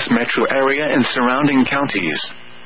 metro area and surrounding counties.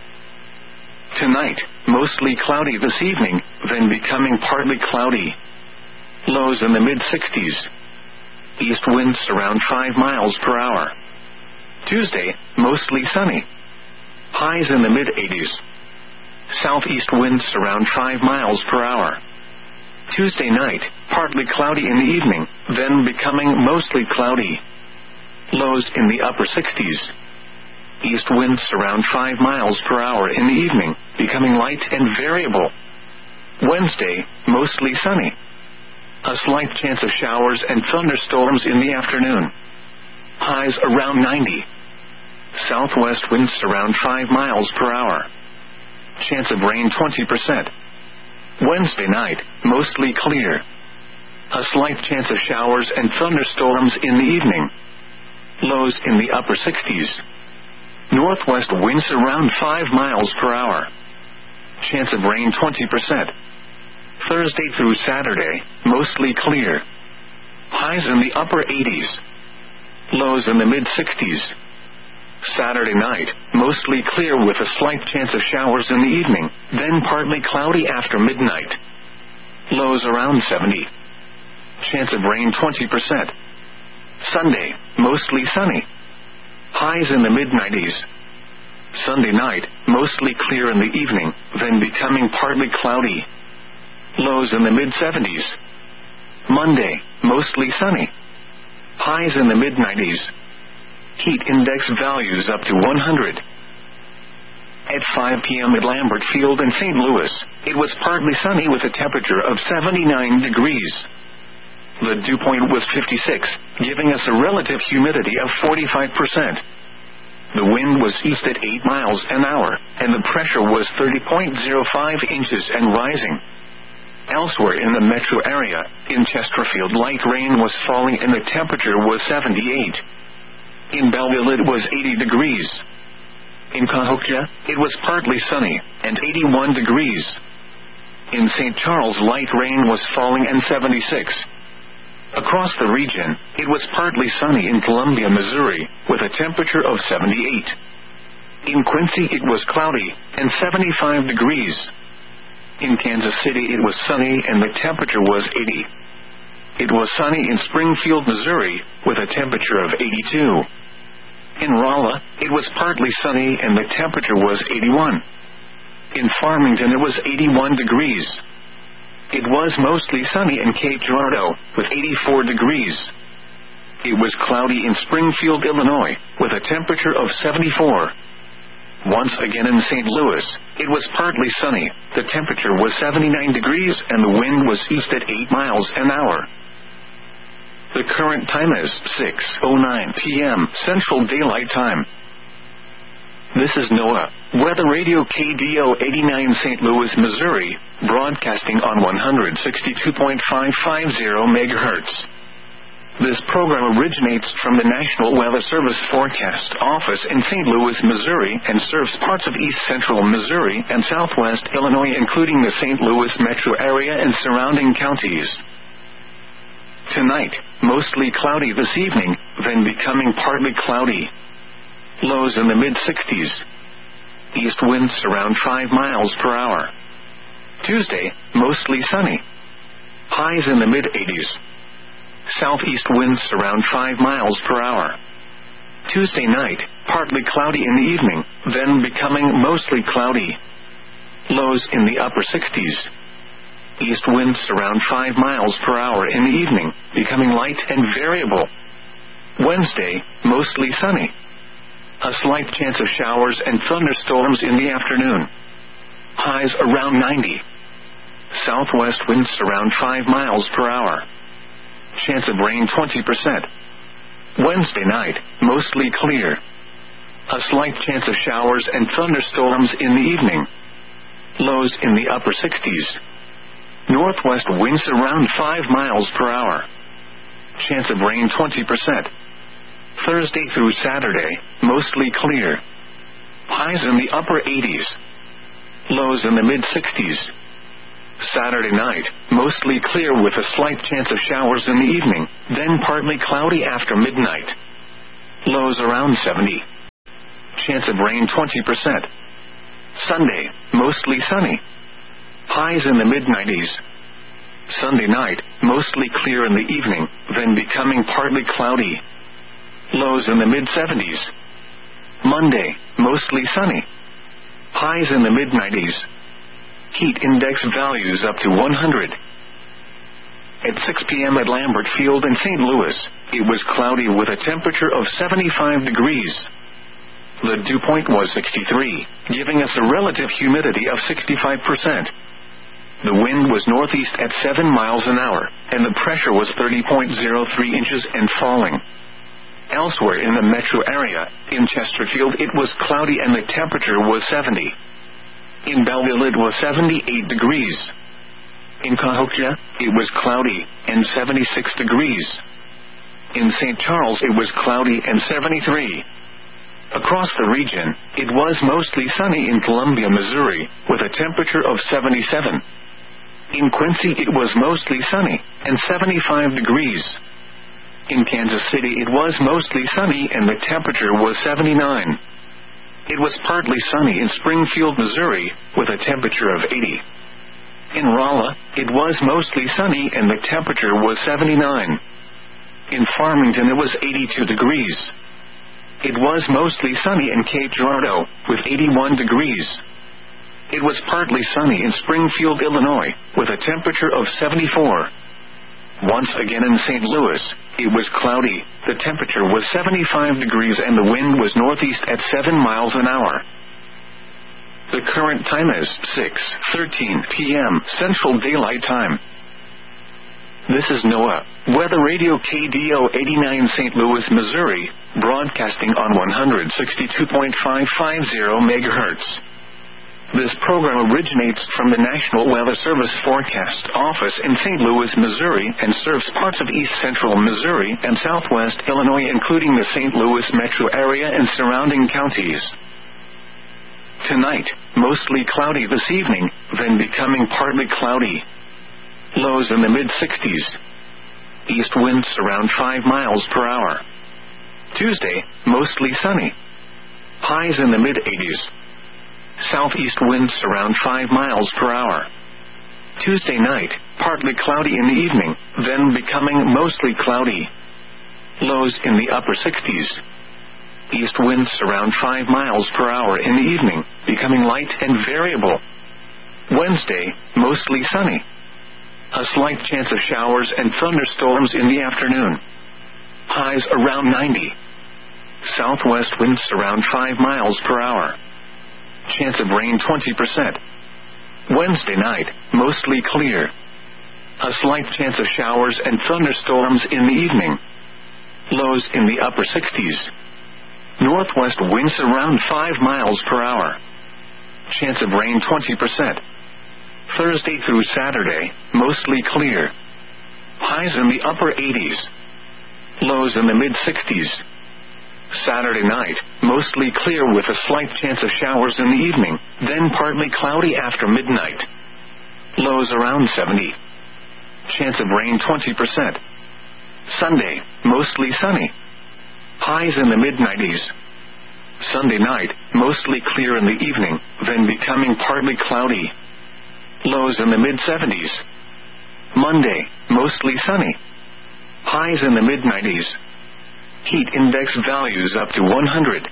Tonight, mostly cloudy this evening, then becoming partly cloudy. Lows in the mid-60s. East winds around 5 miles per hour. Tuesday, mostly sunny. Highs in the mid-80s. Southeast winds around 5 miles per hour. Tuesday night, partly cloudy in the evening, then becoming mostly cloudy. Lows in the upper 60s. East winds around 5 miles per hour in the evening, becoming light and variable. Wednesday, mostly sunny. A slight chance of showers and thunderstorms in the afternoon. Highs around 90. Southwest winds around 5 miles per hour. Chance of rain 20%. Wednesday night, mostly clear. A slight chance of showers and thunderstorms in the evening. Lows in the upper 60s. Northwest winds around 5 miles per hour. Chance of rain 20%. Thursday through Saturday, mostly clear. Highs in the upper 80s. Lows in the mid-60s. Saturday night, mostly clear with a slight chance of showers in the evening, then partly cloudy after midnight. Lows around 70. Chance of rain 20%. Sunday, mostly sunny. Highs in the mid-90s. Sunday night, mostly clear in the evening, then becoming partly cloudy. Lows in the mid-70s. Monday, mostly sunny. Highs in the mid-90s. Heat index values up to 100. At 5 p.m. at Lambert Field in St. Louis, it was partly sunny with a temperature of 79 degrees. The dew point was 56, giving us a relative humidity of 45%. The wind was east at 8 miles an hour, and the pressure was 30.05 inches and rising. Elsewhere in the metro area, in Chesterfield, light rain was falling and the temperature was 78. In Belleville it was 80 degrees. In Cahokia, it was partly sunny, and 81 degrees. In St. Charles light rain was falling and 76. Across the region, it was partly sunny in Columbia, Missouri, with a temperature of 78. In Quincy it was cloudy, and 75 degrees. In Kansas City it was sunny and the temperature was 80. It was sunny in Springfield, Missouri, with a temperature of 82. In Rolla, it was partly sunny and the temperature was 81. In Farmington it was 81 degrees. It was mostly sunny in Cape Girardeau, with 84 degrees. It was cloudy in Springfield, Illinois, with a temperature of 74. Once again in St. Louis, it was partly sunny, the temperature was 79 degrees and the wind was east at 8 miles an hour. The current time is 6:09 p.m. Central Daylight Time. This is NOAA, Weather Radio KDO 89 St. Louis, Missouri, broadcasting on 162.550 MHz. This program originates from the National Weather Service Forecast Office in St. Louis, Missouri, and serves parts of east central Missouri and southwest Illinois, including the St. Louis metro area and surrounding counties. Tonight, mostly cloudy this evening, then becoming partly cloudy. Lows in the mid-60s. East winds around 5 miles per hour. Tuesday, mostly sunny. Highs in the mid-80s. Southeast winds around 5 miles per hour. Tuesday night, partly cloudy in the evening, then becoming mostly cloudy. Lows in the upper 60s. East winds around 5 miles per hour in the evening, becoming light and variable. Wednesday, mostly sunny. A slight chance of showers and thunderstorms in the afternoon. Highs around 90. Southwest winds around 5 miles per hour. Chance of rain 20%. Wednesday night, mostly clear. A slight chance of showers and thunderstorms in the evening. Lows in the upper 60s. Northwest winds around 5 miles per hour. Chance of rain 20%. Thursday through Saturday, mostly clear. Highs in the upper 80s. Lows in the mid-60s. Saturday night, mostly clear with a slight chance of showers in the evening, then partly cloudy after midnight. Lows around 70. Chance of rain 20%. Sunday, mostly sunny. Highs in the mid-90s. Sunday night, mostly clear in the evening, then becoming partly cloudy. Lows in the mid-70s. Monday, mostly sunny. Highs in the mid-90s. Heat index values up to 100. At 6 p.m. at Lambert Field in St. Louis, it was cloudy with a temperature of 75 degrees. The dew point was 63, giving us a relative humidity of 65%. The wind was northeast at 7 miles an hour, and the pressure was 30.03 inches and falling. Elsewhere in the metro area, in Chesterfield it was cloudy and the temperature was 70. In Belleville it was 78 degrees. In Cahokia, it was cloudy and 76 degrees. In St. Charles it was cloudy and 73. Across the region, it was mostly sunny in Columbia, Missouri, with a temperature of 77. In Quincy it was mostly sunny and 75 degrees. In Kansas City it was mostly sunny and the temperature was 79. It was partly sunny in Springfield, Missouri, with a temperature of 80. In Rolla, it was mostly sunny and the temperature was 79. In Farmington it was 82 degrees. It was mostly sunny in Cape Girardeau, with 81 degrees. It was partly sunny in Springfield, Illinois, with a temperature of 74. Once again in St. Louis, it was cloudy, the temperature was 75 degrees and the wind was northeast at 7 miles an hour. The current time is 6:13 p.m. Central Daylight Time. This is NOAA, Weather Radio KDO 89 St. Louis, Missouri, broadcasting on 162.550 MHz. This program originates from the National Weather Service Forecast Office in St. Louis, Missouri, and serves parts of east central Missouri and southwest Illinois, including the St. Louis metro area and surrounding counties. Tonight, mostly cloudy this evening, then becoming partly cloudy. Lows in the mid-60s. East winds around 5 miles per hour. Tuesday, mostly sunny. Highs in the mid-80s. Southeast winds around 5 miles per hour. Tuesday night, partly cloudy in the evening, then becoming mostly cloudy. Lows in the upper 60s. East winds around 5 miles per hour in the evening, becoming light and variable. Wednesday, mostly sunny. A slight chance of showers and thunderstorms in the afternoon. Highs around 90. Southwest winds around 5 miles per hour. Chance of rain 20%. Wednesday night, mostly clear. A slight chance of showers and thunderstorms in the evening. Lows in the upper 60s. Northwest winds around 5 miles per hour. Chance of rain 20%. Thursday through Saturday, mostly clear. Highs in the upper 80s. Lows in the mid-60s. Saturday night, mostly clear with a slight chance of showers in the evening, then partly cloudy after midnight. Lows around 70. Chance of rain 20%. Sunday, mostly sunny. Highs in the mid-90s. Sunday night, mostly clear in the evening, then becoming partly cloudy. Lows in the mid-70s. Monday, mostly sunny. Highs in the mid-90s. Heat index values up to 100.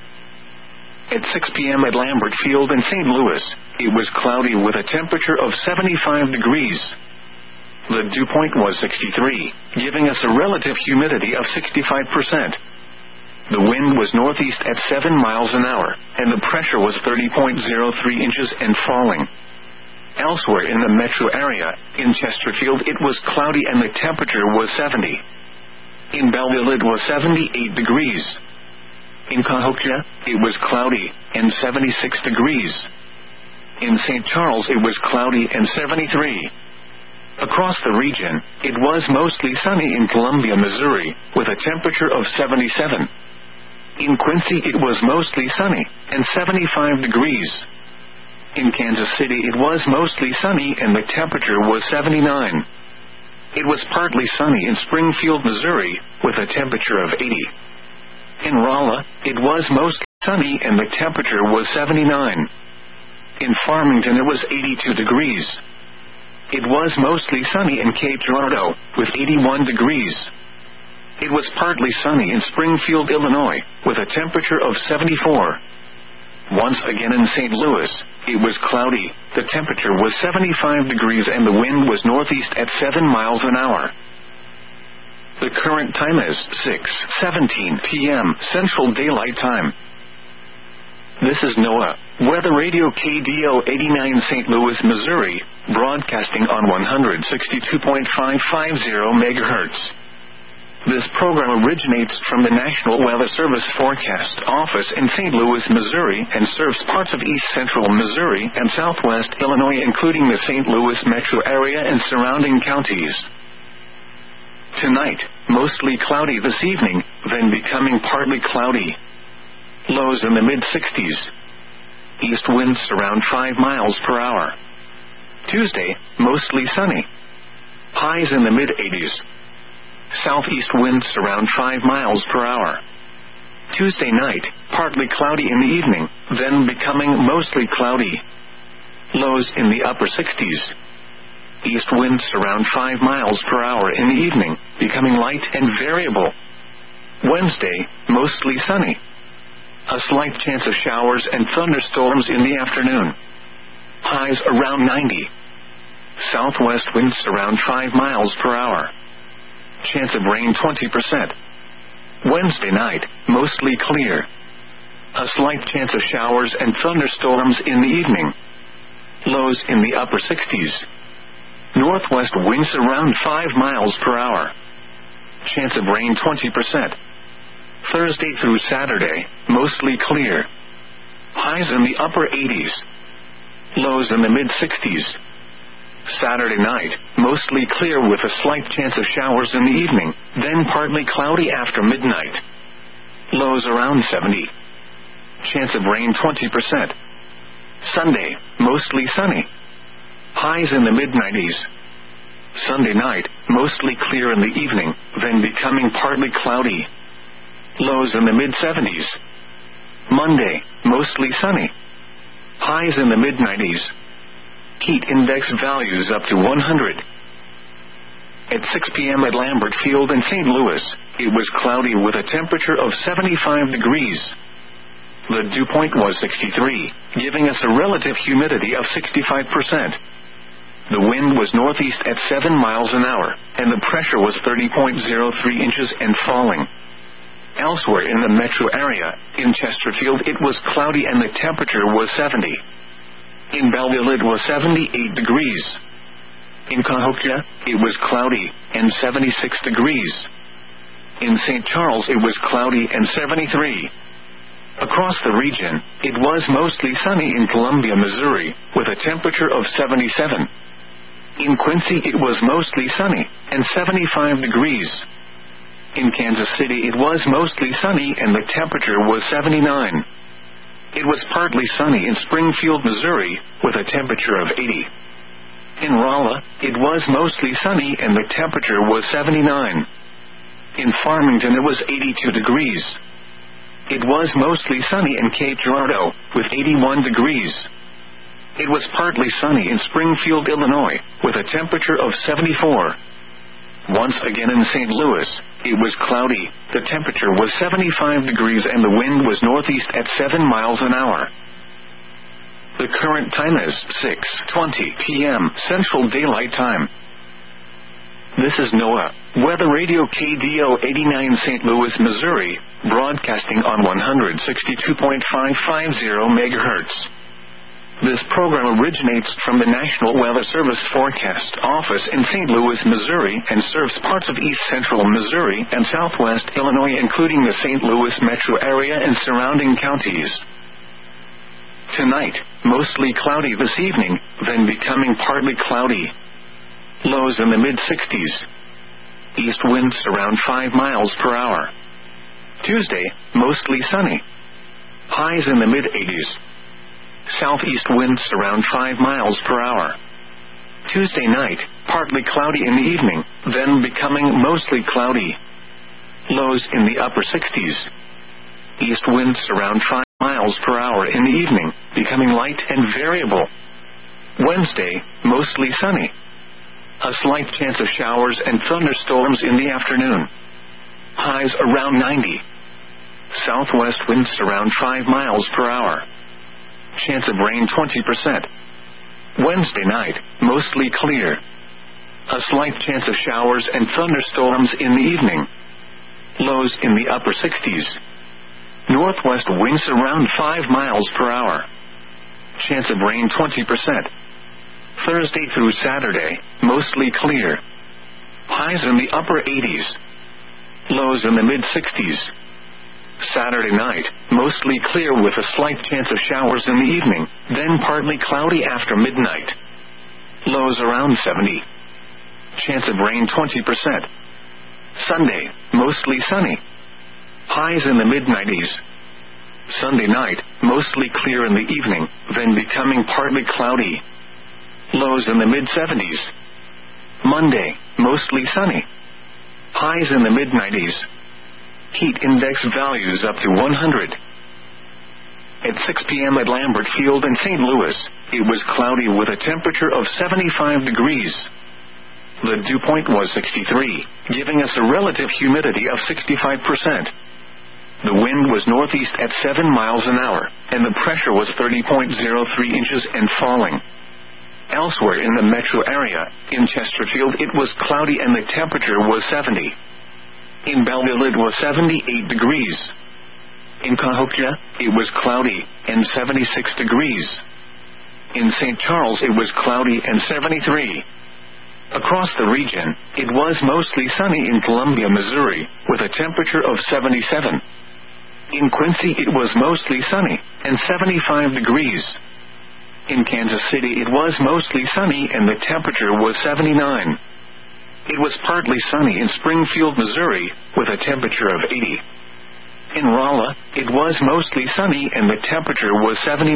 At 6 p.m. at Lambert Field in St. Louis, it was cloudy with a temperature of 75 degrees. The dew point was 63, giving us a relative humidity of 65%. The wind was northeast at 7 miles an hour, and the pressure was 30.03 inches and falling. Elsewhere in the metro area, in Chesterfield it was cloudy and the temperature was 70. In Belleville it was 78 degrees. In Cahokia, it was cloudy and 76 degrees. In St. Charles it was cloudy and 73. Across the region, it was mostly sunny in Columbia, Missouri, with a temperature of 77. In Quincy it was mostly sunny and 75 degrees. In Kansas City it was mostly sunny and the temperature was 79. It was partly sunny in Springfield, Missouri, with a temperature of 80. In Rolla, it was mostly sunny and the temperature was 79. In Farmington it was 82 degrees. It was mostly sunny in Cape Girardeau, with 81 degrees. It was partly sunny in Springfield, Illinois, with a temperature of 74. Once again in St. Louis, it was cloudy, the temperature was 75 degrees and the wind was northeast at 7 miles an hour. The current time is 6:17 p.m. Central Daylight Time. This is NOAA, Weather Radio KDO 89 St. Louis, Missouri, broadcasting on 162.550 MHz. This program originates from the National Weather Service Forecast Office in St. Louis, Missouri, and serves parts of east central Missouri and southwest Illinois, including the St. Louis metro area and surrounding counties. Tonight, mostly cloudy this evening, then becoming partly cloudy. Lows in the mid-60s. East winds around 5 miles per hour. Tuesday, mostly sunny. Highs in the mid-80s. Southeast winds around 5 miles per hour. Tuesday night, partly cloudy in the evening, then becoming mostly cloudy. Lows in the upper 60s. East winds around 5 miles per hour in the evening, becoming light and variable. Wednesday, mostly sunny. A slight chance of showers and thunderstorms in the afternoon. Highs around 90. Southwest winds around 5 miles per hour. Chance of rain 20%. Wednesday night, mostly clear. A slight chance of showers and thunderstorms in the evening. Lows in the upper 60s. Northwest winds around 5 miles per hour. Chance of rain 20%. Thursday through Saturday, mostly clear. Highs in the upper 80s. Lows in the mid-60s. Saturday night, mostly clear with a slight chance of showers in the evening, then partly cloudy after midnight. Lows around 70. Chance of rain 20%. Sunday, mostly sunny. Highs in the mid-90s. Sunday night, mostly clear in the evening, then becoming partly cloudy. Lows in the mid-70s. Monday, mostly sunny. Highs in the mid-90s. Heat index values up to 100. At 6 p.m. at Lambert Field in St. Louis, it was cloudy with a temperature of 75 degrees. The dew point was 63, giving us a relative humidity of 65%. The wind was northeast at 7 miles an hour, and the pressure was 30.03 inches and falling. Elsewhere in the metro area, in Chesterfield it was cloudy and the temperature was 70. In Belleville it was 78 degrees. In Cahokia, it was cloudy and 76 degrees. In St. Charles it was cloudy and 73. Across the region, it was mostly sunny in Columbia, Missouri, with a temperature of 77. In Quincy it was mostly sunny and 75 degrees. In Kansas City it was mostly sunny and the temperature was 79. It was partly sunny in Springfield, Missouri, with a temperature of 80. In Rolla, it was mostly sunny and the temperature was 79. In Farmington it was 82 degrees. It was mostly sunny in Cape Girardeau, with 81 degrees. It was partly sunny in Springfield, Illinois, with a temperature of 74. Once again in St. Louis, it was cloudy, the temperature was 75 degrees and the wind was northeast at 7 miles an hour. The current time is 6:20 p.m. Central Daylight Time. This is NOAA, Weather Radio KDO 89 St. Louis, Missouri, broadcasting on 162.550 MHz. This program originates from the National Weather Service Forecast Office in St. Louis, Missouri, and serves parts of east central Missouri and southwest Illinois, including the St. Louis metro area and surrounding counties. Tonight, mostly cloudy this evening, then becoming partly cloudy. Lows in the mid-60s. East winds around 5 miles per hour. Tuesday, mostly sunny. Highs in the mid-80s. Southeast winds around 5 miles per hour. Tuesday night, partly cloudy in the evening, then becoming mostly cloudy. Lows in the upper 60s. East winds around 5 miles per hour in the evening, becoming light and variable. Wednesday, mostly sunny. A slight chance of showers and thunderstorms in the afternoon. Highs around 90. Southwest winds around 5 miles per hour. Chance of rain 20%. Wednesday night, mostly clear. A slight chance of showers and thunderstorms in the evening. Lows in the upper 60s. Northwest winds around 5 miles per hour. Chance of rain 20%. Thursday through Saturday, mostly clear. Highs in the upper 80s. Lows in the mid-60s. Saturday night, mostly clear with a slight chance of showers in the evening, then partly cloudy after midnight. Lows around 70. Chance of rain 20%. Sunday, mostly sunny. Highs in the mid-90s. Sunday night, mostly clear in the evening, then becoming partly cloudy. Lows in the mid-70s. Monday, mostly sunny. Highs in the mid-90s. Heat index values up to 100. At 6 p.m. at Lambert Field in St. Louis, it was cloudy with a temperature of 75 degrees. The dew point was 63, giving us a relative humidity of 65%. The wind was northeast at 7 miles an hour, and the pressure was 30.03 inches and falling. Elsewhere in the metro area, in Chesterfield it was cloudy and the temperature was 70. In Belleville it was 78 degrees. In Cahokia, it was cloudy and 76 degrees. In St. Charles it was cloudy and 73. Across the region, it was mostly sunny in Columbia, Missouri, with a temperature of 77. In Quincy it was mostly sunny and 75 degrees. In Kansas City it was mostly sunny and the temperature was 79. It was partly sunny in Springfield, Missouri, with a temperature of 80. In Rolla, it was mostly sunny and the temperature was 79.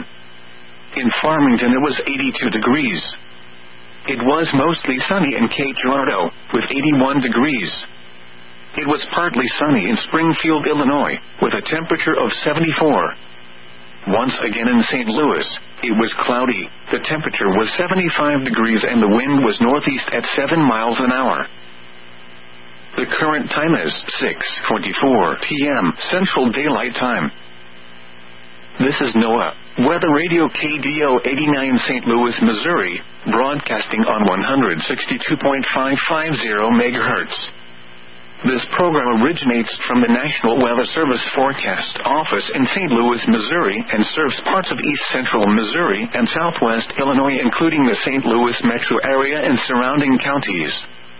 In Farmington it was 82 degrees. It was mostly sunny in Cape Girardeau, with 81 degrees. It was partly sunny in Springfield, Illinois, with a temperature of 74. Once again in St. Louis, it was cloudy, the temperature was 75 degrees and the wind was northeast at 7 miles an hour. The current time is 6:24 p.m. Central Daylight Time. This is NOAA, Weather Radio KDO 89 St. Louis, Missouri, broadcasting on 162.550 MHz. This program originates from the National Weather Service Forecast Office in St. Louis, Missouri, and serves parts of east central Missouri and southwest Illinois, including the St. Louis metro area and surrounding counties.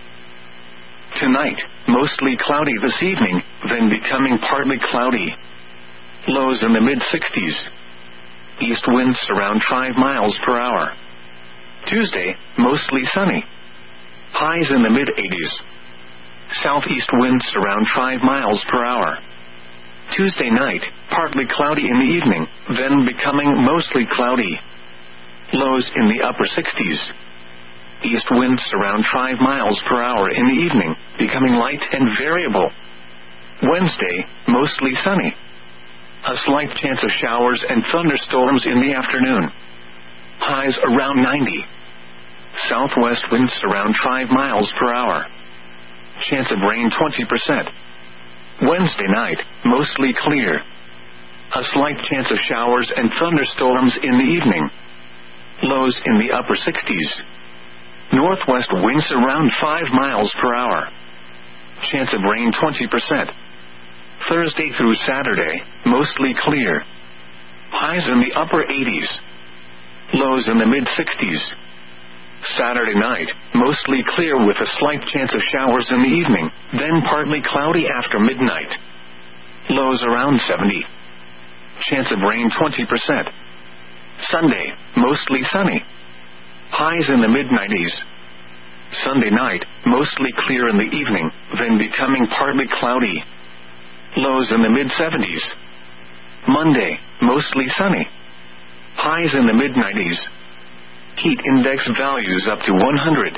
Tonight, mostly cloudy this evening, then becoming partly cloudy. Lows in the mid-60s. East winds around 5 miles per hour. Tuesday, mostly sunny. Highs in the mid-80s. Southeast winds around 5 miles per hour. Tuesday night, partly cloudy in the evening, then becoming mostly cloudy. Lows in the upper 60s. East winds around 5 miles per hour in the evening, becoming light and variable. Wednesday, mostly sunny. A slight chance of showers and thunderstorms in the afternoon. Highs around 90. Southwest winds around 5 miles per hour. Chance of rain 20%. Wednesday night, mostly clear. A slight chance of showers and thunderstorms in the evening. Lows in the upper 60s. Northwest winds around 5 miles per hour. Chance of rain 20%. Thursday through Saturday, mostly clear. Highs in the upper 80s. Lows in the mid-60s. Saturday night, mostly clear with a slight chance of showers in the evening, then partly cloudy after midnight. Lows around 70. Chance of rain 20%. Sunday, mostly sunny. Highs in the mid-90s. Sunday night, mostly clear in the evening, then becoming partly cloudy. Lows in the mid-70s. Monday, mostly sunny. Highs in the mid-90s. Heat index values up to 100.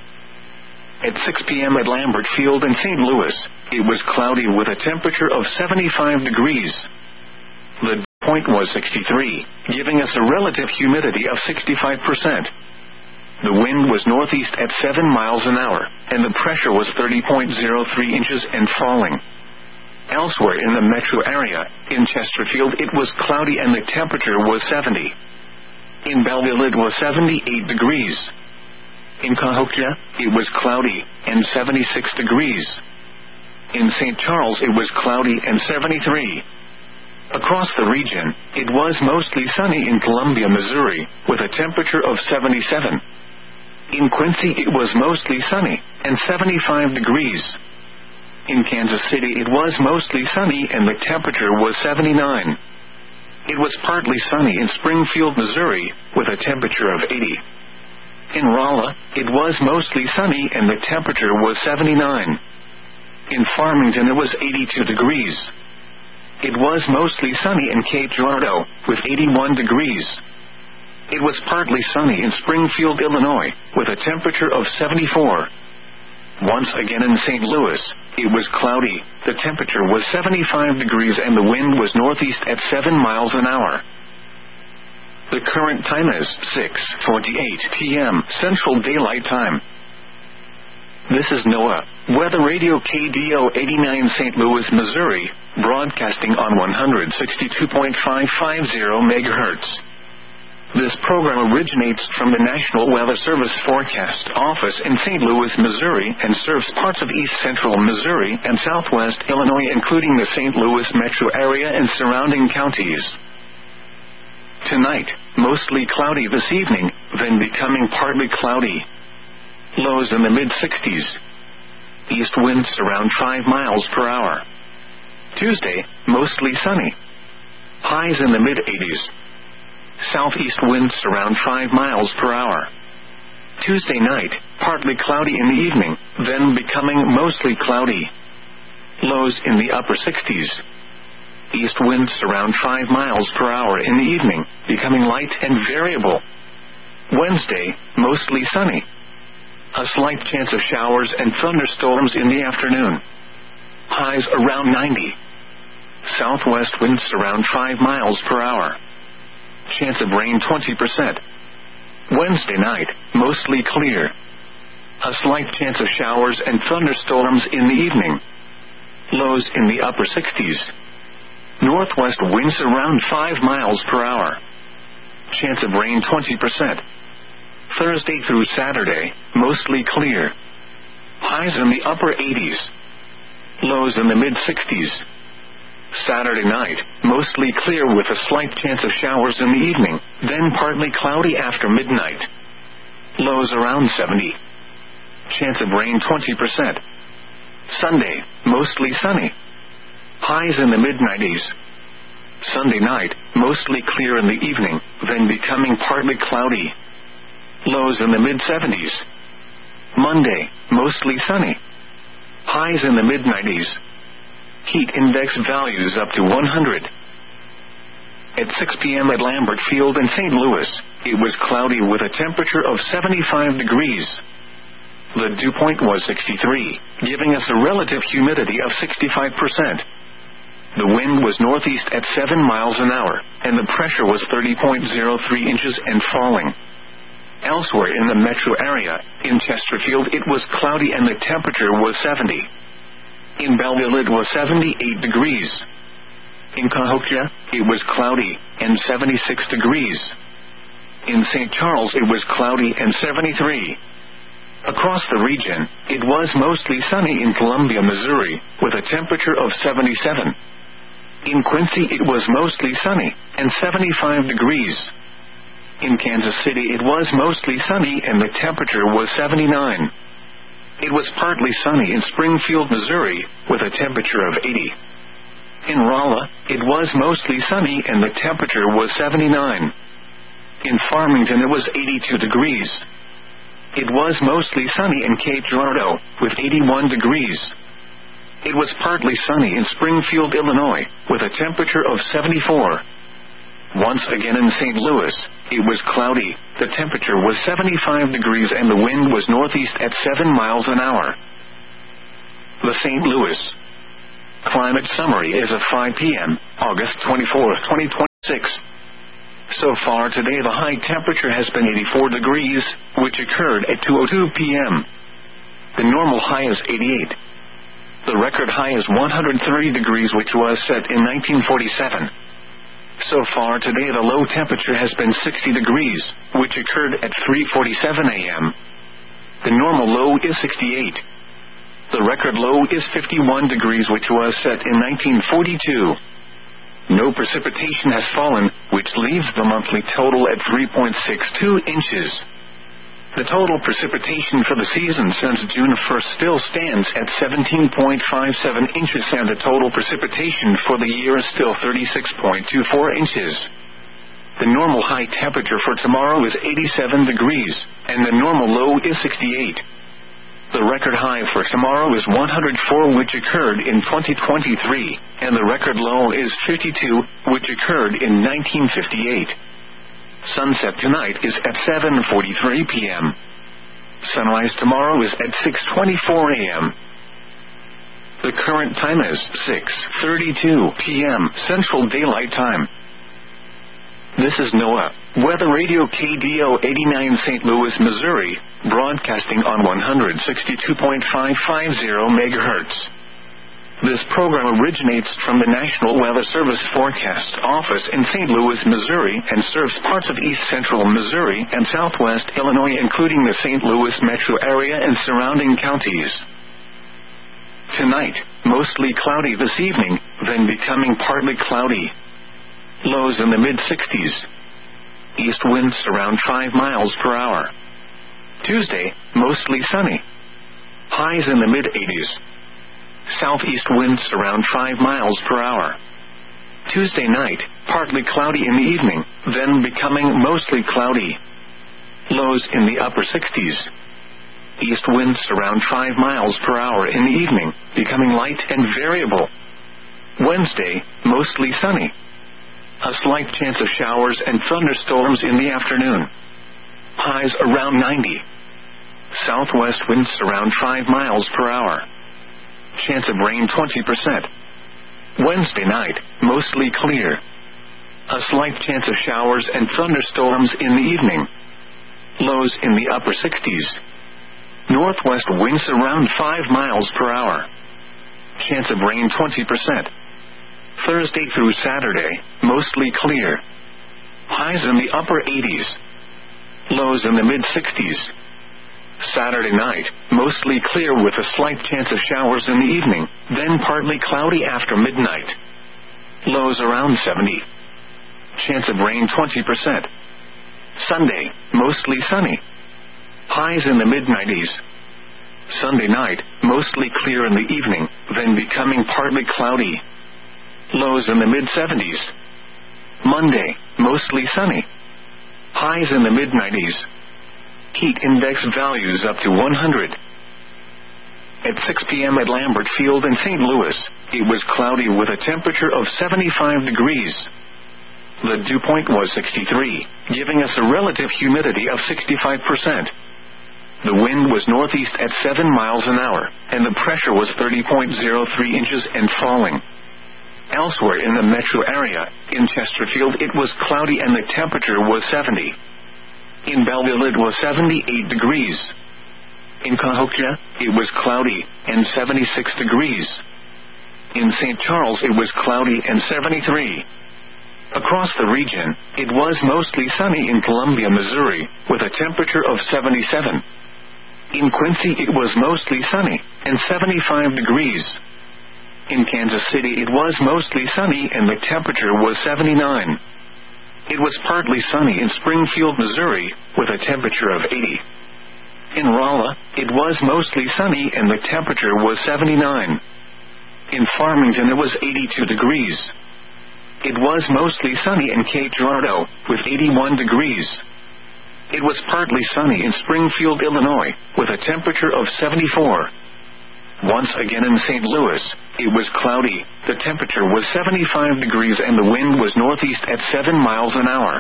At 6 p.m. at Lambert Field in St. Louis, it was cloudy with a temperature of 75 degrees. The point was 63, giving us a relative humidity of 65%. The wind was northeast at 7 miles an hour, and the pressure was 30.03 inches and falling. Elsewhere in the metro area, in Chesterfield it was cloudy and the temperature was 70. In Belleville it was 78 degrees. In Cahokia, it was cloudy and 76 degrees. In St. Charles it was cloudy and 73. Across the region, it was mostly sunny in Columbia, Missouri, with a temperature of 77. In Quincy it was mostly sunny and 75 degrees. In Kansas City it was mostly sunny and the temperature was 79. It was partly sunny in Springfield, Missouri, with a temperature of 80. In Rolla, it was mostly sunny and the temperature was 79. In Farmington it was 82 degrees. It was mostly sunny in Cape Girardeau, with 81 degrees. It was partly sunny in Springfield, Illinois, with a temperature of 74. Once again in St. Louis, it was cloudy, the temperature was 75 degrees and the wind was northeast at 7 miles an hour. The current time is 6:28 p.m. Central Daylight Time. This is NOAA Weather Radio KDO 89 St. Louis, Missouri, broadcasting on 162.550 MHz. This program originates from the National Weather Service Forecast Office in St. Louis, Missouri, and serves parts of east central Missouri and southwest Illinois, including the St. Louis metro area and surrounding counties. Tonight, mostly cloudy this evening, then becoming partly cloudy. Lows in the mid-60s. East winds around 5 miles per hour. Tuesday, mostly sunny. Highs in the mid-80s. Southeast winds around 5 miles per hour. Tuesday night, partly cloudy in the evening, then becoming mostly cloudy. Lows in the upper 60s. East winds around 5 miles per hour in the evening, becoming light and variable. Wednesday, mostly sunny. A slight chance of showers and thunderstorms in the afternoon. Highs around 90. Southwest winds around 5 miles per hour. Chance of rain 20%. Wednesday night, mostly clear. A slight chance of showers and thunderstorms in the evening. Lows in the upper 60s. Northwest winds around 5 miles per hour. Chance of rain 20%. Thursday through Saturday, mostly clear. Highs in the upper 80s. Lows in the mid-60s. Saturday night, mostly clear with a slight chance of showers in the evening, then partly cloudy after midnight. Lows around 70. Chance of rain 20%. Sunday, mostly sunny. Highs in the mid-90s. Sunday night, mostly clear in the evening, then becoming partly cloudy. Lows in the mid-70s. Monday, mostly sunny. Highs in the mid-90s. Heat index values up to 100. At 6 p.m. at Lambert Field in St. Louis, it was cloudy with a temperature of 75 degrees. The dew point was 63, giving us a relative humidity of 65%. The wind was northeast at 7 miles an hour, and the pressure was 30.03 inches and falling. Elsewhere in the metro area, in Chesterfield it was cloudy and the temperature was 70. In Belleville it was 78 degrees. In Cahokia, it was cloudy and 76 degrees. In St. Charles it was cloudy and 73. Across the region, it was mostly sunny in Columbia, Missouri, with a temperature of 77. In Quincy it was mostly sunny and 75 degrees. In Kansas City it was mostly sunny and the temperature was 79. It was partly sunny in Springfield, Missouri, with a temperature of 80. In Rolla, it was mostly sunny and the temperature was 79. In Farmington it was 82 degrees. It was mostly sunny in Cape Girardeau, with 81 degrees. It was partly sunny in Springfield, Illinois, with a temperature of 74. Once again in St. Louis, it was cloudy, the temperature was 75 degrees and the wind was northeast at 7 miles an hour. The St. Louis Climate Summary is of 5 p.m., August 24, 2020. 6. So far today the high temperature has been 84 degrees, which occurred at 2:02 p.m. The normal high is 88. The record high is 130 degrees, which was set in 1947. So far today the low temperature has been 60 degrees, which occurred at 3:47 a.m. The normal low is 68. The record low is 51 degrees, which was set in 1942. No precipitation has fallen, which leaves the monthly total at 3.62 inches. The total precipitation for the season since June 1st still stands at 17.57 inches, and the total precipitation for the year is still 36.24 inches. The normal high temperature for tomorrow is 87 degrees, and the normal low is 68. The record high for tomorrow is 104, which occurred in 2023, and the record low is 52, which occurred in 1958. Sunset tonight is at 7:43 p.m. Sunrise tomorrow is at 6:24 a.m. The current time is 6:32 p.m. Central Daylight Time. This is NOAA Weather Radio KDO 89 St. Louis, Missouri, broadcasting on 162.550 MHz. This program originates from the National Weather Service Forecast Office in St. Louis, Missouri, and serves parts of east central Missouri and southwest Illinois, including the St. Louis metro area and surrounding counties. Tonight, mostly cloudy this evening, then becoming partly cloudy. Lows in the mid-60s. East winds around 5 miles per hour. Tuesday, mostly sunny. Highs in the mid-80s. Southeast winds around 5 miles per hour. Tuesday night, partly cloudy in the evening, then becoming mostly cloudy. Lows in the upper 60s. East winds around 5 miles per hour in the evening, becoming light and variable. Wednesday, mostly sunny. A slight chance of showers and thunderstorms in the afternoon. Highs around 90. Southwest winds around 5 miles per hour. Chance of rain 20%. Wednesday night, mostly clear. A slight chance of showers and thunderstorms in the evening. Lows in the upper 60s. Northwest winds around 5 miles per hour. Chance of rain 20%. Thursday through Saturday, mostly clear. Highs in the upper 80s. Lows in the mid-60s. Saturday night, mostly clear with a slight chance of showers in the evening, then partly cloudy after midnight. Lows around 70. Chance of rain 20%. Sunday, mostly sunny. Highs in the mid-90s. Sunday night, mostly clear in the evening, then becoming partly cloudy. Lows in the mid-70s. Monday, mostly sunny. Highs in the mid-90s. Heat index values up to 100. At 6 p.m. at Lambert Field in St. Louis, it was cloudy with a temperature of 75 degrees. The dew point was 63, giving us a relative humidity of 65%. The wind was northeast at 7 miles an hour, and the pressure was 30.03 inches and falling. Elsewhere in the metro area, in Chesterfield it was cloudy and the temperature was 70. In Belleville it was 78 degrees. In Cahokia, it was cloudy and 76 degrees. In St. Charles it was cloudy and 73. Across the region, it was mostly sunny in Columbia, Missouri, with a temperature of 77. In Quincy it was mostly sunny and 75 degrees. In Kansas City it was mostly sunny and the temperature was 79. It was partly sunny in Springfield, Missouri, with a temperature of 80. In Rolla, it was mostly sunny and the temperature was 79. In Farmington it was 82 degrees. It was mostly sunny in Cape Girardeau, with 81 degrees. It was partly sunny in Springfield, Illinois, with a temperature of 74. Once again in St. Louis, it was cloudy, the temperature was 75 degrees and the wind was northeast at 7 miles an hour.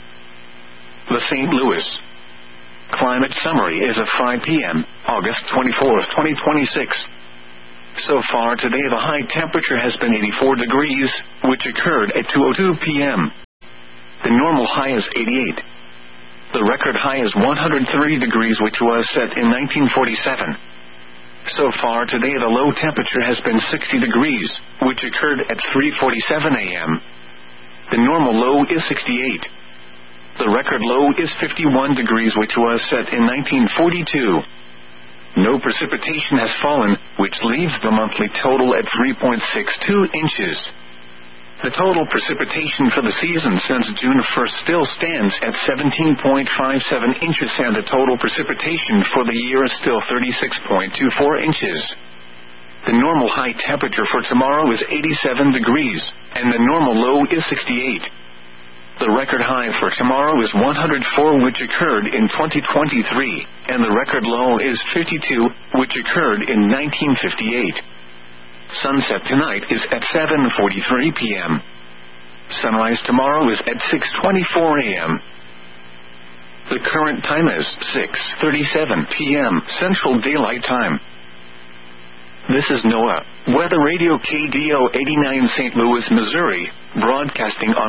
The St. Louis Climate Summary is at 5 p.m., August 24, 2026. So far today the high temperature has been 84 degrees, which occurred at 2:02 p.m. The normal high is 88. The record high is 130 degrees, which was set in 1947. So far today, the low temperature has been 60 degrees, which occurred at 3:47 a.m. The normal low is 68. The record low is 51 degrees, which was set in 1942. No precipitation has fallen, which leaves the monthly total at 3.62 inches. The total precipitation for the season since June 1st still stands at 17.57 inches, and the total precipitation for the year is still 36.24 inches. The normal high temperature for tomorrow is 87 degrees, and the normal low is 68. The record high for tomorrow is 104, which occurred in 2023, and the record low is 52, which occurred in 1958. Sunset tonight is at 7:43 p.m. Sunrise tomorrow is at 6:24 a.m. The current time is 6:37 p.m. Central Daylight Time. This is NOAA Weather Radio KDO 89 St. Louis, Missouri, broadcasting on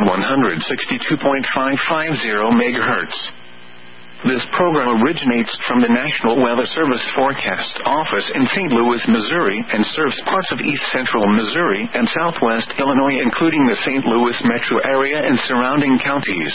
162.550 MHz. This program originates from the National Weather Service Forecast Office in St. Louis, Missouri, and serves parts of east central Missouri and southwest Illinois, including the St. Louis metro area and surrounding counties.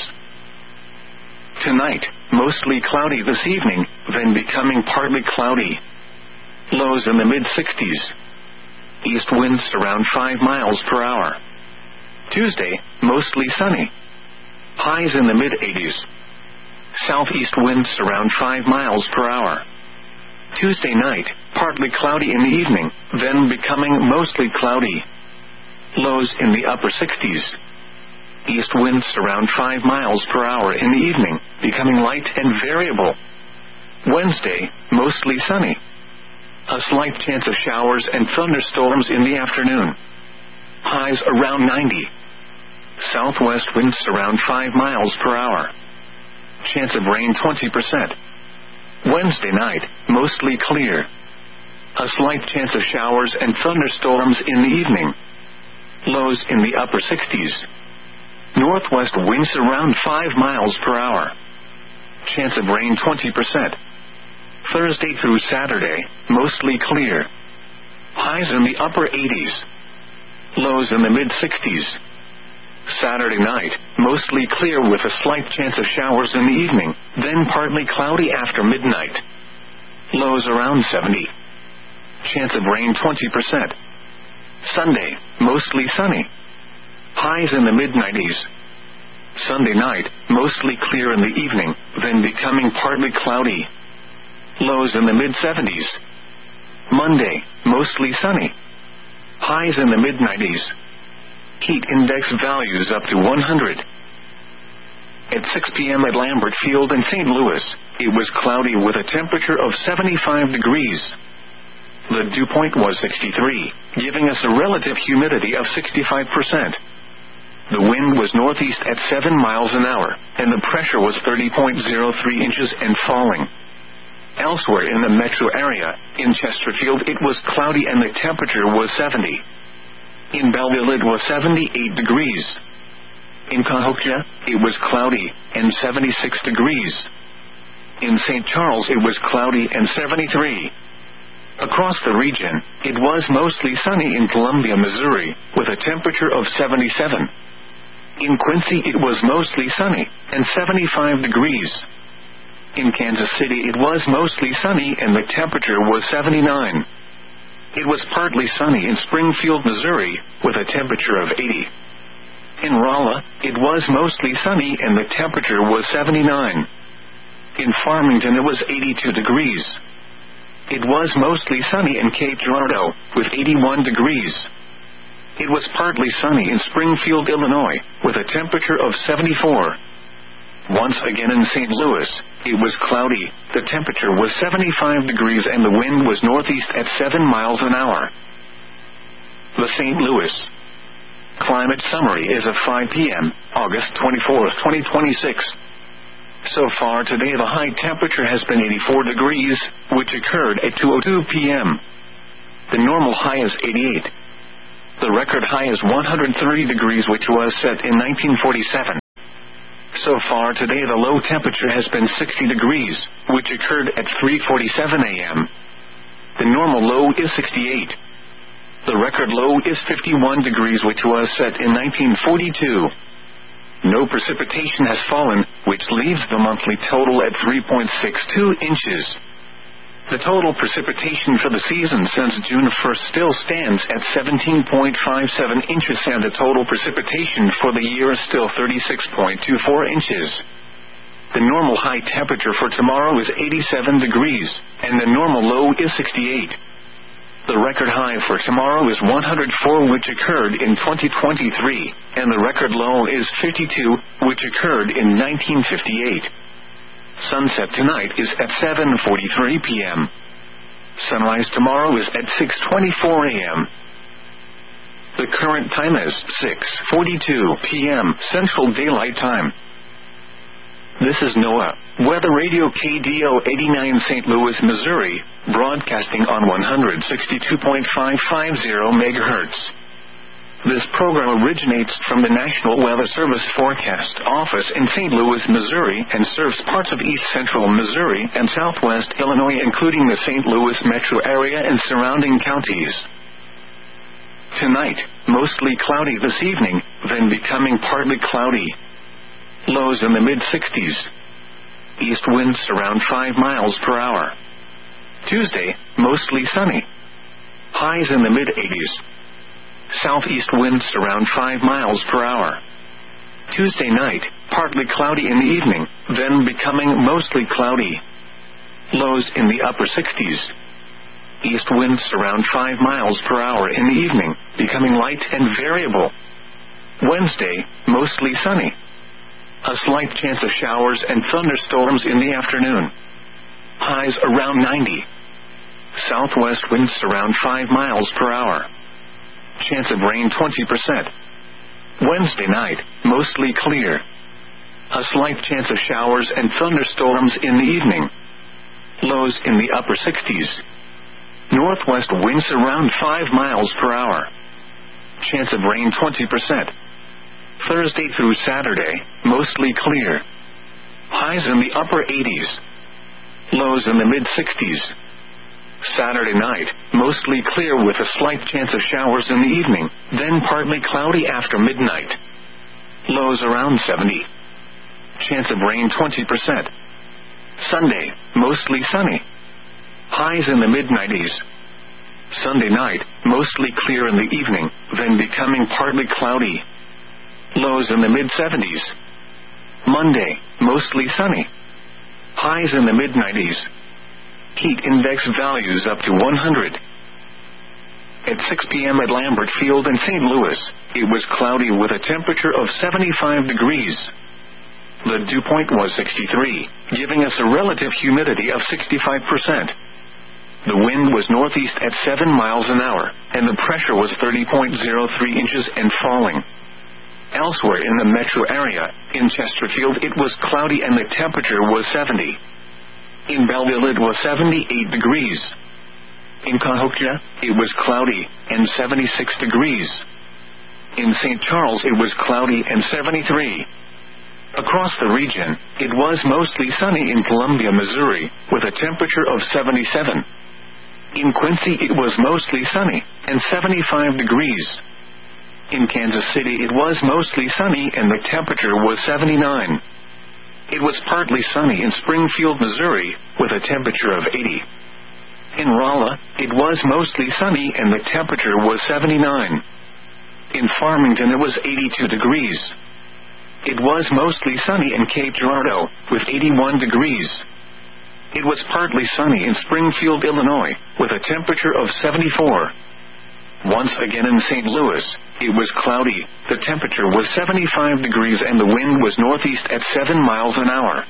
Tonight, mostly cloudy this evening, then becoming partly cloudy. Lows in the mid-60s. East winds around 5 miles per hour. Tuesday, mostly sunny. Highs in the mid-80s. Southeast winds around 5 miles per hour. Tuesday night, partly cloudy in the evening, then becoming mostly cloudy. Lows in the upper 60s. East winds around 5 miles per hour in the evening, becoming light and variable. Wednesday, mostly sunny. A slight chance of showers and thunderstorms in the afternoon. Highs around 90. Southwest winds around 5 miles per hour. Chance of rain 20%. Wednesday night, mostly clear. A slight chance of showers and thunderstorms in the evening. Lows in the upper 60s. Northwest winds around 5 miles per hour. Chance of rain 20%. Thursday through Saturday, mostly clear. Highs in the upper 80s. Lows in the mid-60s. Saturday night, mostly clear with a slight chance of showers in the evening, then partly cloudy after midnight. Lows around 70. Chance of rain 20%. Sunday, mostly sunny. Highs in the mid-90s. Sunday night, mostly clear in the evening, then becoming partly cloudy. Lows in the mid-70s. Monday, mostly sunny. Highs in the mid-90s. Heat index values up to 100. At 6 p.m. at Lambert Field in St. Louis, it was cloudy with a temperature of 75 degrees. The dew point was 63, giving us a relative humidity of 65%. The wind was northeast at 7 miles an hour, and the pressure was 30.03 inches and falling. Elsewhere in the metro area, in Chesterfield it was cloudy and the temperature was 70. In Belleville it was 78 degrees. In Cahokia, it was cloudy and 76 degrees. In St. Charles it was cloudy and 73. Across the region, it was mostly sunny in Columbia, Missouri, with a temperature of 77. In Quincy it was mostly sunny and 75 degrees. In Kansas City it was mostly sunny and the temperature was 79. It was partly sunny in Springfield, Missouri, with a temperature of 80. In Rolla, it was mostly sunny and the temperature was 79. In Farmington it was 82 degrees. It was mostly sunny in Cape Girardeau, with 81 degrees. It was partly sunny in Springfield, Illinois, with a temperature of 74. Once again in St. Louis, it was cloudy, the temperature was 75 degrees and the wind was northeast at 7 miles an hour. The St. Louis Climate Summary is at 5 p.m., August 24, 2026. So far today the high temperature has been 84 degrees, which occurred at 2:02 p.m. The normal high is 88. The record high is 130 degrees, which was set in 1947. So far today the low temperature has been 60 degrees, which occurred at 3:47 a.m. The normal low is 68. The record low is 51 degrees, which was set in 1942. No precipitation has fallen, which leaves the monthly total at 3.62 inches. The total precipitation for the season since June 1st still stands at 17.57 inches, and the total precipitation for the year is still 36.24 inches. The normal high temperature for tomorrow is 87 degrees, and the normal low is 68. The record high for tomorrow is 104, which occurred in 2023, and the record low is 52, which occurred in 1958. Sunset tonight is at 7:43 p.m. Sunrise tomorrow is at 6:24 a.m. The current time is 6:42 p.m. Central Daylight Time. This is NOAA Weather Radio KDO 89 St. Louis, Missouri, broadcasting on 162.550 MHz. This program originates from the National Weather Service Forecast Office in St. Louis, Missouri, and serves parts of east central Missouri and southwest Illinois, including the St. Louis metro area and surrounding counties. Tonight, mostly cloudy this evening, then becoming partly cloudy. Lows in the mid-60s. East winds around 5 miles per hour. Tuesday, mostly sunny. Highs in the mid-80s. Southeast winds around 5 miles per hour. Tuesday night, partly cloudy in the evening, then becoming mostly cloudy. Lows in the upper 60s. East winds around 5 miles per hour in the evening, becoming light and variable. Wednesday, mostly sunny. A slight chance of showers and thunderstorms in the afternoon. Highs around 90. Southwest winds around 5 miles per hour. Chance of rain 20%. Wednesday night, mostly clear. A slight chance of showers and thunderstorms in the evening. Lows in the upper 60s. Northwest winds around 5 miles per hour. Chance of rain 20%. Thursday through Saturday, mostly clear. Highs in the upper 80s. Lows in the mid-60s. Saturday night, mostly clear with a slight chance of showers in the evening, then partly cloudy after midnight. Lows around 70. Chance of rain 20%. Sunday, mostly sunny. Highs in the mid-90s. Sunday night, mostly clear in the evening, then becoming partly cloudy. Lows in the mid-70s. Monday, mostly sunny. Highs in the mid-90s. Heat index values up to 100. At 6 p.m. at Lambert Field in St. Louis, it was cloudy with a temperature of 75 degrees. The dew point was 63, giving us a relative humidity of 65%. The wind was northeast at 7 miles an hour, and the pressure was 30.03 inches and falling. Elsewhere in the metro area, in Chesterfield it was cloudy and the temperature was 70. In Belleville it was 78 degrees. In Cahokia, it was cloudy and 76 degrees. In St. Charles it was cloudy and 73. Across the region, it was mostly sunny in Columbia, Missouri, with a temperature of 77. In Quincy it was mostly sunny and 75 degrees. In Kansas City it was mostly sunny and the temperature was 79. It was partly sunny in Springfield, Missouri, with a temperature of 80. In Rolla, it was mostly sunny and the temperature was 79. In Farmington it was 82 degrees. It was mostly sunny in Cape Girardeau, with 81 degrees. It was partly sunny in Springfield, Illinois, with a temperature of 74. Once again in St. Louis, it was cloudy, the temperature was 75 degrees and the wind was northeast at 7 miles an hour.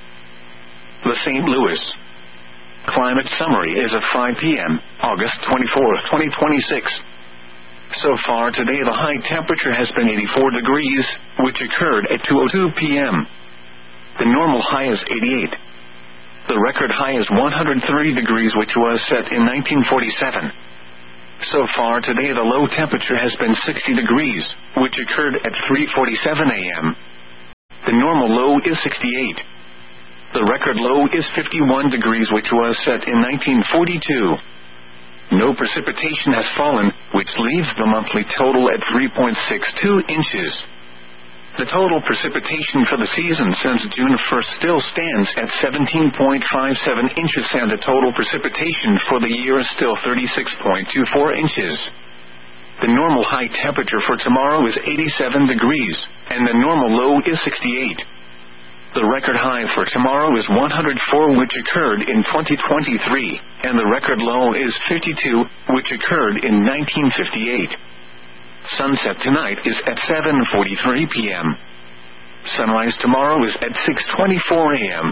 The St. Louis Climate Summary is at 5 p.m., August 24, 2026. So far today the high temperature has been 84 degrees, which occurred at 2:02 p.m. The normal high is 88. The record high is 103 degrees, which was set in 1947. So far today the low temperature has been 60 degrees, which occurred at 3:47 a.m. The normal low is 68. The record low is 51 degrees, which was set in 1942. No precipitation has fallen, which leaves the monthly total at 3.62 inches. The total precipitation for the season since June 1st still stands at 17.57 inches, and the total precipitation for the year is still 36.24 inches. The normal high temperature for tomorrow is 87 degrees, and the normal low is 68. The record high for tomorrow is 104, which occurred in 2023, and the record low is 52, which occurred in 1958. Sunset tonight is at 7:43 p.m. Sunrise tomorrow is at 6:24 a.m.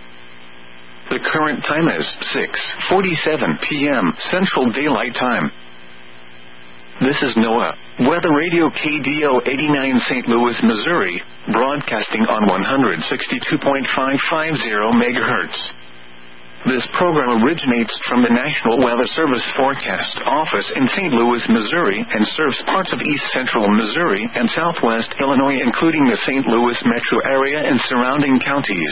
The current time is 6:47 p.m. Central Daylight Time. This is NOAA Weather Radio KDO 89 St. Louis, Missouri, broadcasting on 162.550 MHz. This program originates from the National Weather Service Forecast Office in St. Louis, Missouri, and serves parts of east central Missouri and southwest Illinois, including the St. Louis metro area and surrounding counties.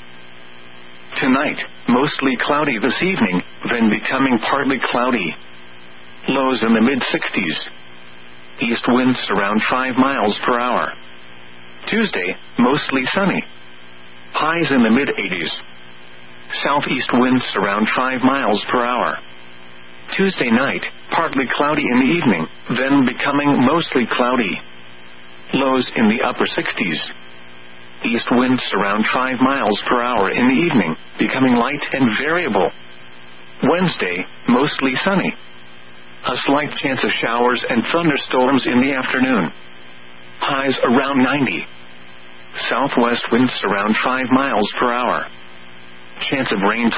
Tonight, mostly cloudy this evening, then becoming partly cloudy. Lows in the mid-60s. East winds around 5 miles per hour. Tuesday, mostly sunny. Highs in the mid-80s. Southeast winds around 5 miles per hour. Tuesday night, partly cloudy in the evening, then becoming mostly cloudy. Lows in the upper 60s. East winds around 5 miles per hour in the evening, becoming light and variable. Wednesday, mostly sunny. A slight chance of showers and thunderstorms in the afternoon. Highs around 90. Southwest winds around 5 miles per hour. Chance of rain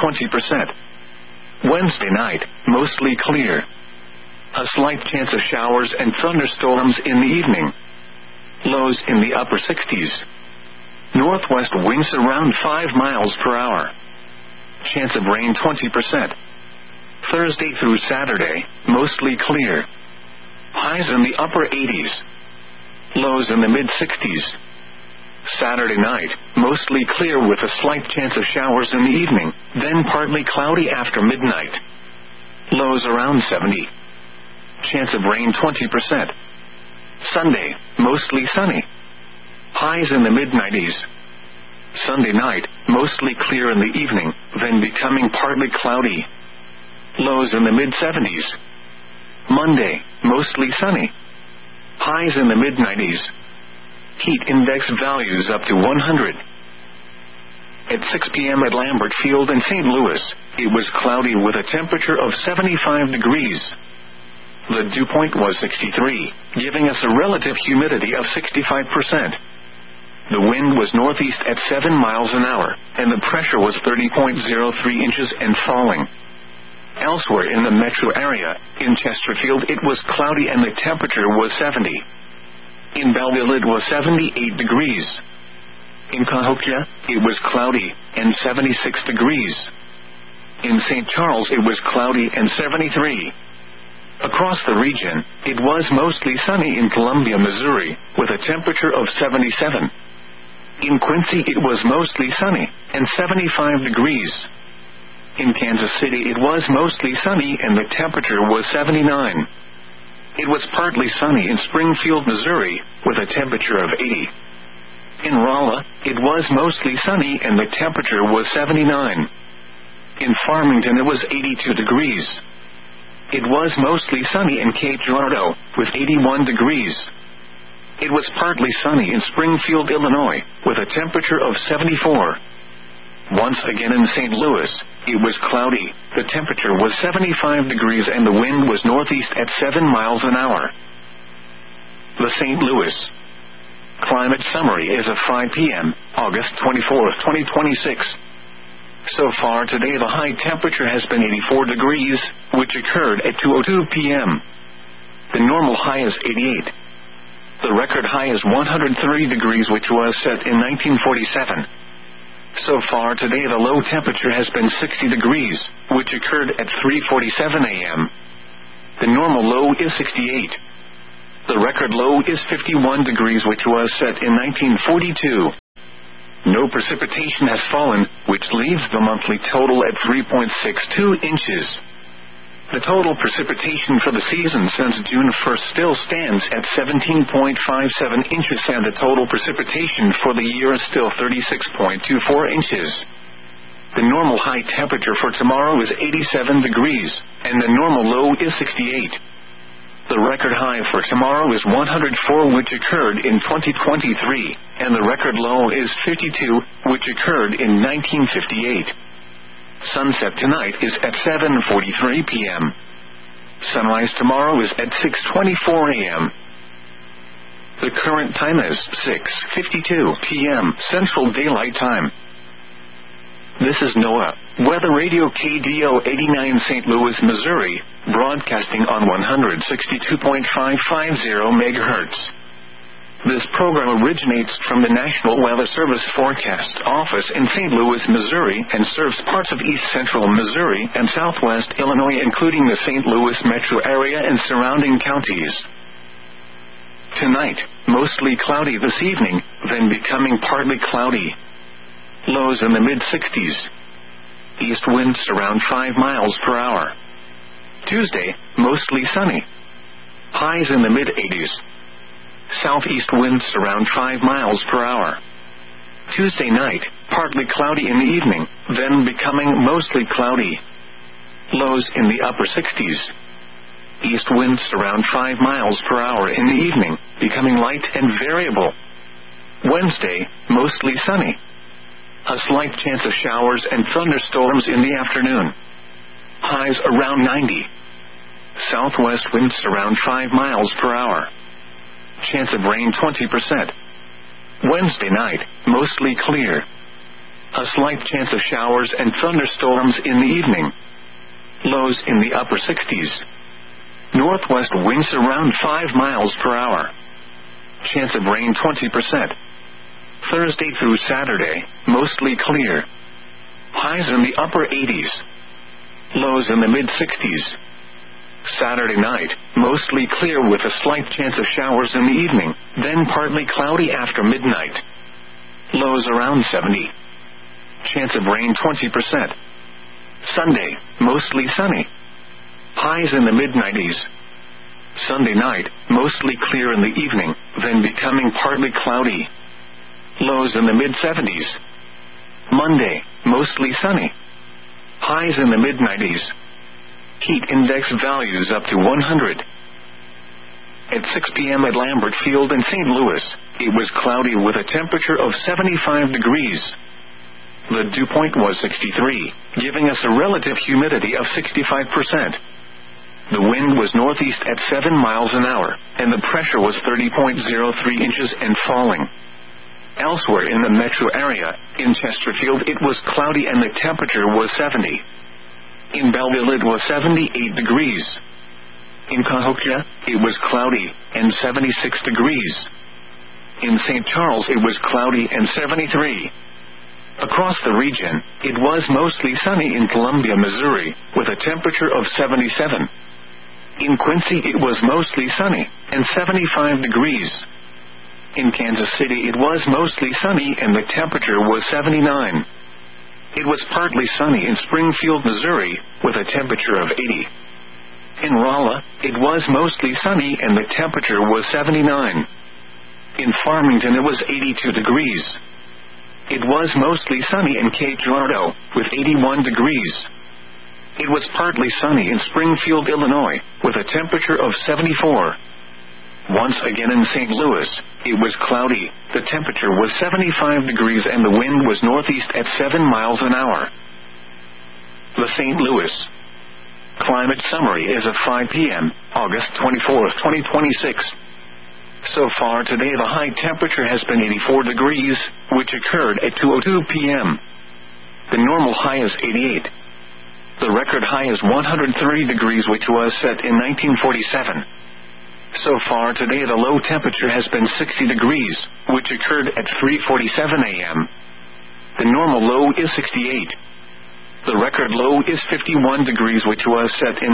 20%. Wednesday night, mostly clear. A slight chance of showers and thunderstorms in the evening. Lows in the upper 60s. Northwest winds around 5 miles per hour. Chance of rain 20%. Thursday through Saturday, mostly clear. Highs in the upper 80s. Lows in the mid-60s. Saturday night, mostly clear with a slight chance of showers in the evening, then partly cloudy after midnight. Lows around 70. Chance of rain 20%. Sunday, mostly sunny. Highs in the mid-90s. Sunday night, mostly clear in the evening, then becoming partly cloudy. Lows in the mid-70s. Monday, mostly sunny. Highs in the mid-90s. Heat index values up to 100. At 6 p.m. at Lambert Field in St. Louis, it was cloudy with a temperature of 75 degrees. The dew point was 63, giving us a relative humidity of 65%. The wind was northeast at 7 miles an hour, and the pressure was 30.03 inches and falling. Elsewhere in the metro area, in Chesterfield it was cloudy and the temperature was 70. In Belleville it was 78 degrees. In Cahokia, it was cloudy and 76 degrees. In St. Charles it was cloudy and 73. Across the region, it was mostly sunny in Columbia, Missouri, with a temperature of 77. In Quincy it was mostly sunny and 75 degrees. In Kansas City it was mostly sunny and the temperature was 79. It was partly sunny in Springfield, Missouri, with a temperature of 80. In Rolla, it was mostly sunny and the temperature was 79. In Farmington it was 82 degrees. It was mostly sunny in Cape Girardeau, with 81 degrees. It was partly sunny in Springfield, Illinois, with a temperature of 74. Once again in St. Louis, it was cloudy, the temperature was 75 degrees and the wind was northeast at 7 miles an hour. The St. Louis Climate Summary is of 5 p.m., August 24, 2026. So far today the high temperature has been 84 degrees, which occurred at 2:02 p.m. The normal high is 88. The record high is 103 degrees, which was set in 1947. So far today the low temperature has been 60 degrees, which occurred at 3:47 a.m. The normal low is 68. The record low is 51 degrees, which was set in 1942. No precipitation has fallen, which leaves the monthly total at 3.62 inches. The total precipitation for the season since June 1st still stands at 17.57 inches, and the total precipitation for the year is still 36.24 inches. The normal high temperature for tomorrow is 87 degrees, and the normal low is 68. The record high for tomorrow is 104, which occurred in 2023, and the record low is 52, which occurred in 1958. Sunset tonight is at 7:43 p.m. Sunrise tomorrow is at 6:24 a.m. The current time is 6:52 p.m. Central Daylight Time. This is NOAA Weather Radio KDO 89 St. Louis, Missouri, broadcasting on 162.550 MHz. This program originates from the National Weather Service Forecast Office in St. Louis, Missouri, and serves parts of east central Missouri and southwest Illinois, including the St. Louis metro area and surrounding counties. Tonight, mostly cloudy this evening, then becoming partly cloudy. Lows in the mid-60s. East winds around 5 miles per hour. Tuesday, mostly sunny. Highs in the mid-80s. Southeast winds around 5 miles per hour. Tuesday night, partly cloudy in the evening, then becoming mostly cloudy. Lows in the upper 60s. East winds around 5 miles per hour in the evening, becoming light and variable. Wednesday, mostly sunny. A slight chance of showers and thunderstorms in the afternoon. Highs around 90. Southwest winds around 5 miles per hour. Chance of rain 20%. Wednesday night, mostly clear. A slight chance of showers and thunderstorms in the evening. Lows in the upper 60s. Northwest winds around 5 miles per hour. Chance of rain 20%. Thursday through Saturday, mostly clear. Highs in the upper 80s. Lows in the mid-60s. Saturday night, mostly clear with a slight chance of showers in the evening, then partly cloudy after midnight. Lows around 70. Chance of rain 20%. Sunday, mostly sunny. Highs in the mid-90s. Sunday night, mostly clear in the evening, then becoming partly cloudy. Lows in the mid-70s. Monday, mostly sunny. Highs in the mid-90s. Heat index values up to 100. At 6 p.m. at Lambert Field in St. Louis, it was cloudy with a temperature of 75 degrees. The dew point was 63, giving us a relative humidity of 65%. The wind was northeast at 7 miles an hour, and the pressure was 30.03 inches and falling. Elsewhere in the metro area, in Chesterfield it was cloudy and the temperature was 70. In Belleville it was 78 degrees. In Cahokia, it was cloudy and 76 degrees. In St. Charles it was cloudy and 73. Across the region, it was mostly sunny in Columbia, Missouri, with a temperature of 77. In Quincy it was mostly sunny and 75 degrees. In Kansas City it was mostly sunny and the temperature was 79. It was partly sunny in Springfield, Missouri, with a temperature of 80. In Rolla, it was mostly sunny and the temperature was 79. In Farmington it was 82 degrees. It was mostly sunny in Cape Girardeau, with 81 degrees. It was partly sunny in Springfield, Illinois, with a temperature of 74. Once again in St. Louis, it was cloudy, the temperature was 75 degrees and the wind was northeast at 7 miles an hour. The St. Louis Climate Summary is at 5 p.m., August 24, 2026. So far today the high temperature has been 84 degrees, which occurred at 2:02 p.m. The normal high is 88. The record high is 103 degrees, which was set in 1947. So far today the low temperature has been 60 degrees, which occurred at 3:47 a.m. The normal low is 68. The record low is 51 degrees, which was set in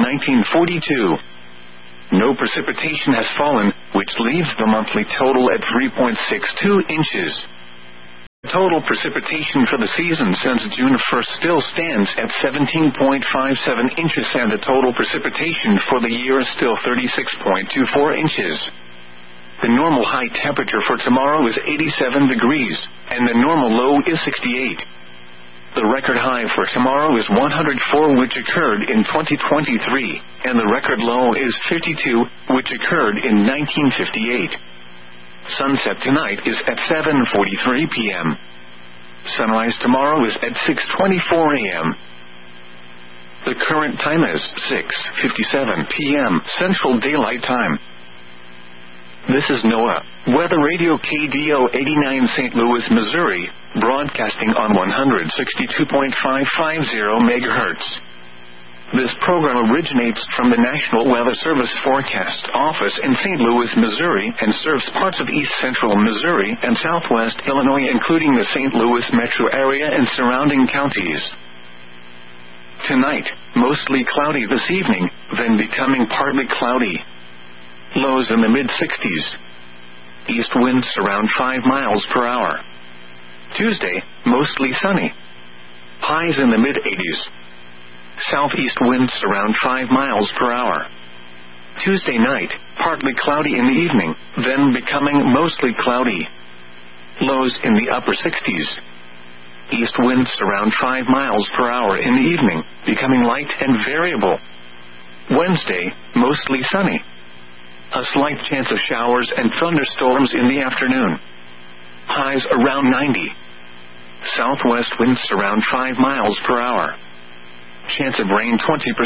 1942. No precipitation has fallen, which leaves the monthly total at 3.62 inches. total precipitation for the season since June 1st still stands at 17.57 inches, and the total precipitation for the year is still 36.24 inches. The normal high temperature for tomorrow is 87 degrees, and the normal low is 68. The record high for tomorrow is 104, which occurred in 2023, and the record low is 52, which occurred in 1958. Sunset tonight is at 7:43 p.m. Sunrise tomorrow is at 6:24 a.m. The current time is 6:57 p.m. Central Daylight Time. This is NOAA Weather Radio KDO 89 St. Louis, Missouri, broadcasting on 162.550 MHz. This program originates from the National Weather Service Forecast Office in St. Louis, Missouri, and serves parts of east central Missouri and southwest Illinois, including the St. Louis metro area and surrounding counties. Tonight, mostly cloudy this evening, then becoming partly cloudy. Lows in the mid-60s. East winds around 5 miles per hour. Tuesday, mostly sunny. Highs in the mid-80s. Southeast winds around 5 miles per hour. Tuesday night, partly cloudy in the evening, then becoming mostly cloudy. Lows in the upper 60s. East winds around 5 miles per hour in the evening, becoming light and variable. Wednesday, mostly sunny. A slight chance of showers and thunderstorms in the afternoon. Highs around 90. Southwest winds around 5 miles per hour. Chance of rain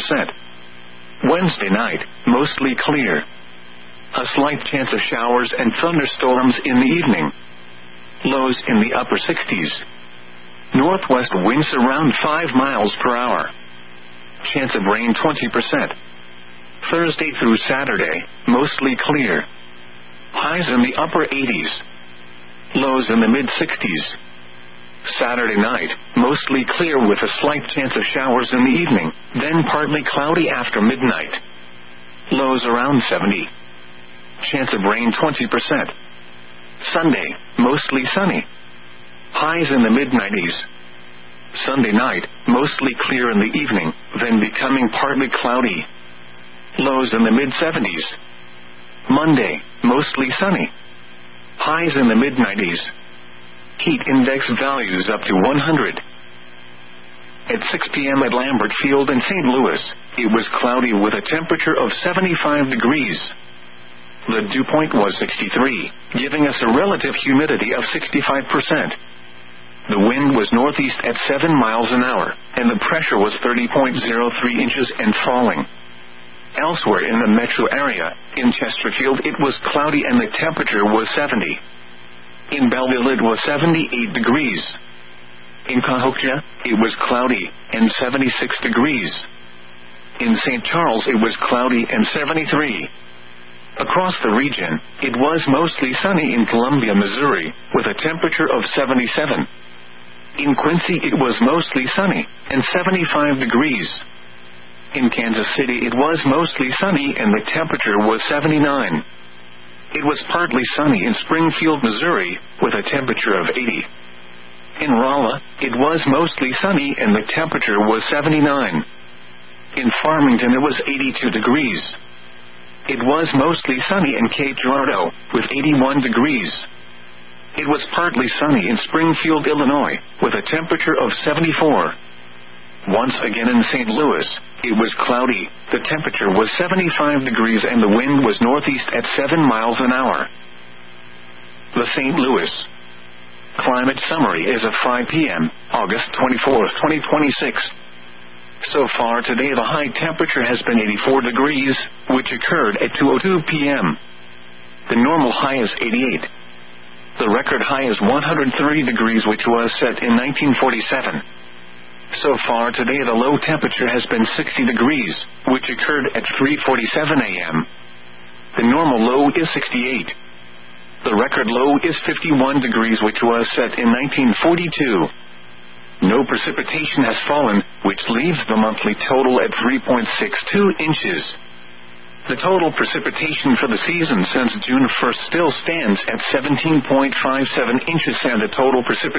20%. Wednesday night, mostly clear. A slight chance of showers and thunderstorms in the evening. Lows in the upper 60s. Northwest winds around 5 miles per hour. Chance of rain 20%. Thursday through Saturday, mostly clear. Highs in the upper 80s. Lows in the mid-60s. Saturday night, mostly clear with a slight chance of showers in the evening, then partly cloudy after midnight. Lows around 70. Chance of rain 20%. Sunday, mostly sunny. Highs in the mid-90s. Sunday night, mostly clear in the evening, then becoming partly cloudy. Lows in the mid-70s. Monday, mostly sunny. Highs in the mid-90s. Heat index values up to 100. At 6 p.m. at Lambert Field in St. Louis, it was cloudy with a temperature of 75 degrees. The dew point was 63, giving us a relative humidity of 65%. The wind was northeast at 7 miles an hour, and the pressure was 30.03 inches and falling. Elsewhere in the metro area, in Chesterfield it was cloudy and the temperature was 70. In Belleville it was 78 degrees. In Cahokia, it was cloudy and 76 degrees. In St. Charles it was cloudy and 73. Across the region, it was mostly sunny in Columbia, Missouri, with a temperature of 77. In Quincy it was mostly sunny and 75 degrees. In Kansas City it was mostly sunny and the temperature was 79. It was partly sunny in Springfield, Missouri, with a temperature of 80. In Rolla, it was mostly sunny and the temperature was 79. In Farmington it was 82 degrees. It was mostly sunny in Cape Girardeau, with 81 degrees. It was partly sunny in Springfield, Illinois, with a temperature of 74. Once again in St. Louis, it was cloudy, the temperature was 75 degrees and the wind was northeast at 7 miles an hour. The St. Louis Climate Summary is at 5 p.m., August 24, 2026. So far today the high temperature has been 84 degrees, which occurred at 2:02 p.m. The normal high is 88. The record high is 130 degrees, which was set in 1947. So far today the low temperature has been 60 degrees, which occurred at 3:47 a.m. The normal low is 68. The record low is 51 degrees, which was set in 1942. No precipitation has fallen, which leaves the monthly total at 3.62 inches. The total precipitation for the season since June 1st still stands at 17.57 inches, and the total precipitation